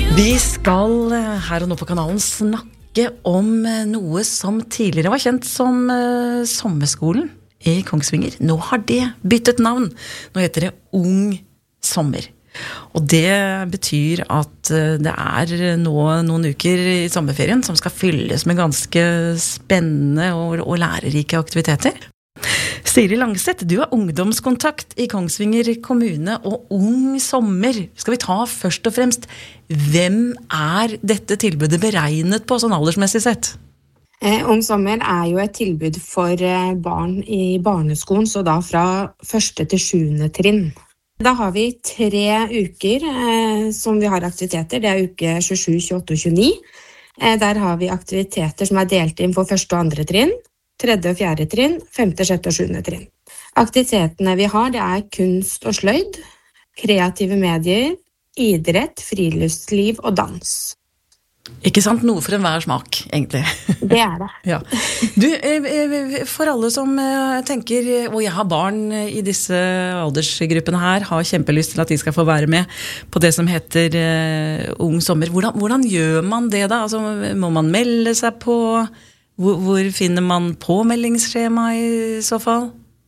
Vi skal her og nå på kanalen snakke om noe som tidligere var kjent som sommerskolen i Kongsvinger. Nå har det byttet navn. Nå heter det Ung Sommer. Og det betyr at det er nå noen uker i sommerferien som skal fylles med ganske spennende og lærerike aktiviteter. Siri Langseth, du har ungdomskontakt i Kongsvinger kommune og Ung Sommer. Skal vi ta først og fremst, hvem er dette tilbudet beregnet på sånn aldersmessig sett? Ung Sommer er jo et tilbud for barn i barneskolen, så da fra 1. til 7. trinn. Da har vi 3 uker som vi har aktiviteter. Det er uke 27, 28 og 29. Der har vi aktiviteter som er delt inn for 1. og 2. trinn. 3. og 4. trinn, 5., 6. og 7. trinn. Aktivitetene vi har, det er kunst og sløyd, kreative medier, idrett, friluftsliv og dans. Ikke sant? Noe for enhver smak, egentlig. Det er det. Ja. Du, for alle som tenker, og jeg har barn i disse aldersgruppene her, har kjempelyst til at de skal få være med på det som heter Ung Sommer. Hvordan gjør man det da? Altså, må man melde seg på? Hvor finner man påmeldingsskjema i så fall?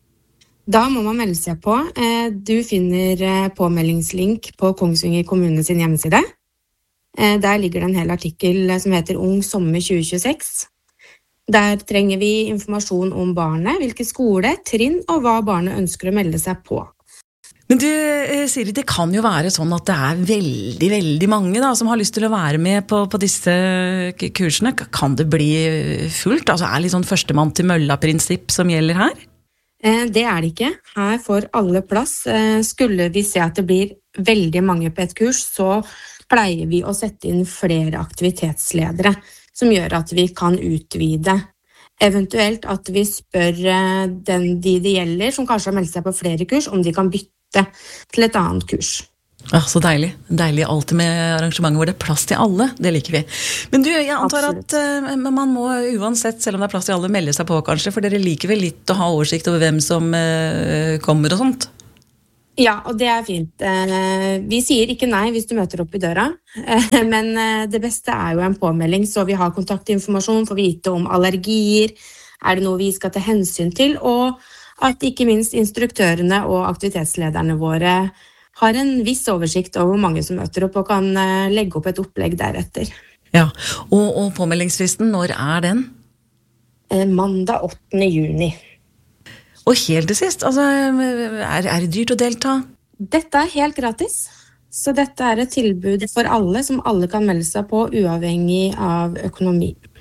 Da må man melde seg på. Du finner påmeldingslink på Kongsvinger kommune sin hjemmeside. Der ligger det en hel artikkel som heter Ung Sommer 2026. Der trenger vi informasjon om barnet, hvilken skole, trinn og hva barnet ønsker å melde seg på. Men du, Siri, det kan jo være sånn at det er veldig, veldig mange da, som har lyst til å være med på disse kursene. Kan det bli fullt? Altså er det litt sånn førstemann til mølla-prinsipp som gjelder her? Det er det ikke. Her får alle plass. Skulle vi se at det blir veldig mange på et kurs, så pleier vi å sette inn flere aktivitetsledere som gjør at vi kan utvide. Eventuelt at vi spør de det gjelder, som kanskje har meldt seg på flere kurs, om de kan bytte til et annet kurs. Ja, så deilig. Deilig alltid med arrangementer hvor det er plass til alle. Det liker vi. Men du, jeg antar Absolutt. At man må uansett, selv om det er plass til alle, melde seg på kanskje, for dere liker vel litt å ha oversikt over hvem som kommer og sånt? Ja, og det er fint. Vi sier ikke nei hvis du møter opp i døra, men det beste er jo en påmelding, så vi har kontaktinformasjon, får vite om allergier, er det noe vi skal ta hensyn til, og at ikke minst instruktørene og aktivitetslederne våre har en viss oversikt over hvor mange som møter opp og kan legge opp et opplegg deretter. Ja, og påmeldingsfristen, når er den? Mandag 8. juni. Og helt til sist, altså, er det dyrt å delta? Dette er helt gratis, så dette er et tilbud for alle som alle kan melde seg på uavhengig av økonomi.